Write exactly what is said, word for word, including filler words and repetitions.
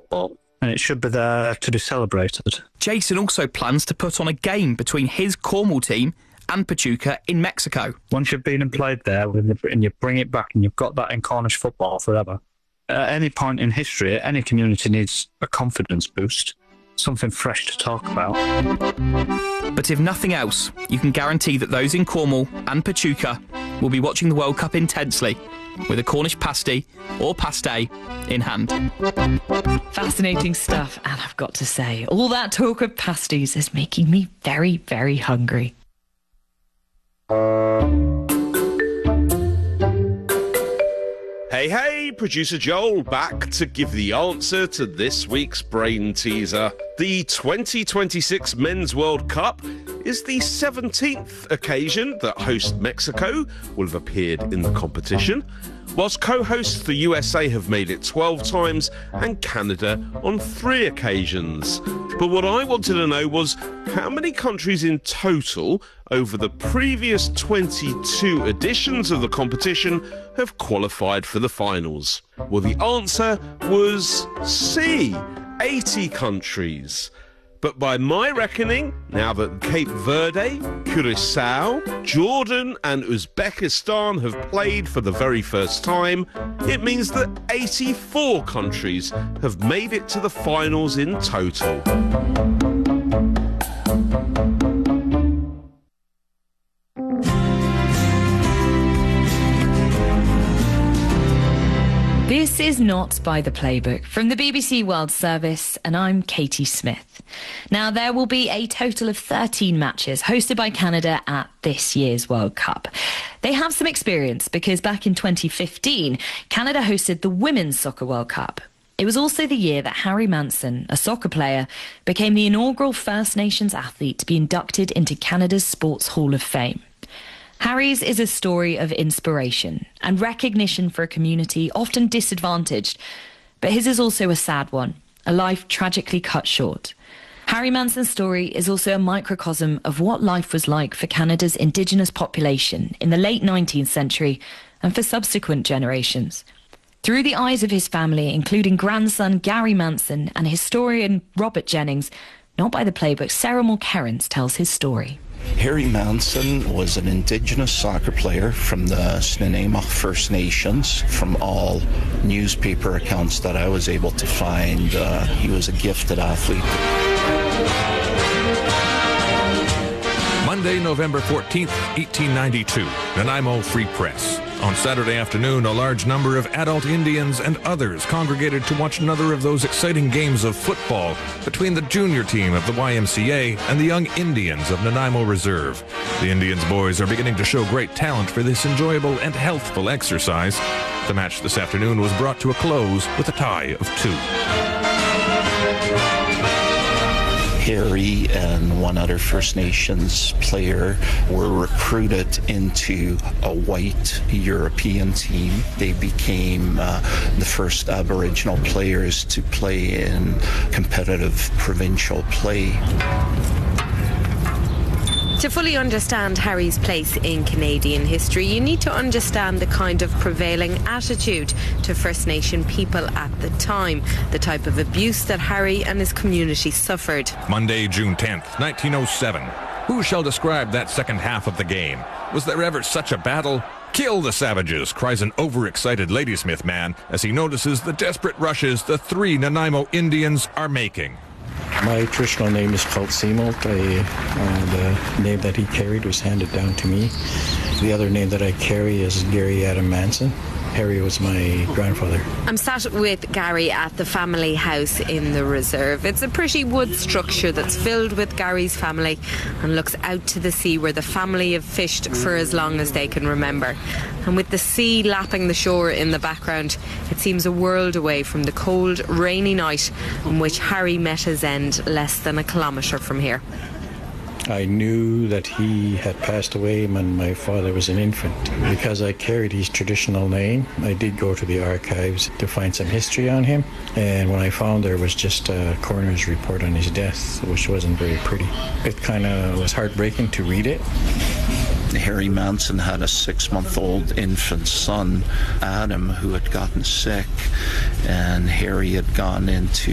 football, and it should be there to be celebrated. Jason also plans to put on a game between his Cornwall team and Pachuca in Mexico. Once you've been and played there and you bring it back and you've got that in Cornish football forever, at any point in history, any community needs a confidence boost, something fresh to talk about. But if nothing else, you can guarantee that those in Cornwall and Pachuca will be watching the World Cup intensely, with a Cornish pasty or pasté in hand. Fascinating stuff, and I've got to say, all that talk of pasties is making me very, very hungry. Hey, hey, producer Joel back to give the answer to this week's brain teaser. The twenty twenty-six Men's World Cup is the seventeenth occasion that host Mexico will have appeared in the competition, whilst co-hosts the U S A have made it twelve times and Canada on three occasions. But what I wanted to know was how many countries in total over the previous twenty-two editions of the competition have qualified for the finals? Well, the answer was C, eighty countries. But by my reckoning, now that Cape Verde, Curacao, Jordan and Uzbekistan have played for the very first time, it means that eighty-four countries have made it to the finals in total. This is Not by the Playbook from the B B C World Service, and I'm Katie Smith. Now, there will be a total of thirteen matches hosted by Canada at this year's World Cup. They have some experience because back in twenty fifteen, Canada hosted the Women's Soccer World Cup. It was also the year that Harry Manson, a soccer player, became the inaugural First Nations athlete to be inducted into Canada's Sports Hall of Fame. Harry's is a story of inspiration and recognition for a community often disadvantaged, but his is also a sad one, a life tragically cut short. Harry Manson's story is also a microcosm of what life was like for Canada's Indigenous population in the late nineteenth century and for subsequent generations. Through the eyes of his family, including grandson Gary Manson and historian Robert Jennings, Not by the Playbook, Sarah Mulkerrins tells his story. Harry Manson was an Indigenous soccer player from the Snuneymuxw First Nations. From all newspaper accounts that I was able to find, uh, he was a gifted athlete. Monday, November fourteenth, eighteen ninety-two, Nanaimo Free Press. On Saturday afternoon, a large number of adult Indians and others congregated to watch another of those exciting games of football between the junior team of the Y M C A and the Young Indians of Nanaimo Reserve. The Indians boys are beginning to show great talent for this enjoyable and healthful exercise. The match this afternoon was brought to a close with a tie of two. Harry and one other First Nations player were recruited into a white European team. They became uh, the first Aboriginal players to play in competitive provincial play. To fully understand Harry's place in Canadian history, you need to understand the kind of prevailing attitude to First Nation people at the time, the type of abuse that Harry and his community suffered. Monday, June tenth, nineteen oh seven. Who shall describe that second half of the game? Was there ever such a battle? Kill the savages, cries an overexcited Ladysmith man as he notices the desperate rushes the three Nanaimo Indians are making. My traditional name is called Seamolt. I, uh, the name that he carried was handed down to me. The other name that I carry is Gary Adam Manson. Harry was my grandfather. I'm sat with Gary at the family house in the reserve. It's a pretty wood structure that's filled with Gary's family and looks out to the sea where the family have fished for as long as they can remember. And with the sea lapping the shore in the background, it seems a world away from the cold, rainy night on which Harry met his end less than a kilometre from here. I knew that he had passed away when my father was an infant. Because I carried his traditional name, I did go to the archives to find some history on him. And when I found there was just a coroner's report on his death, which wasn't very pretty. It kind of was heartbreaking to read it. Harry Manson had a six-month-old infant son, Adam, who had gotten sick, and Harry had gone into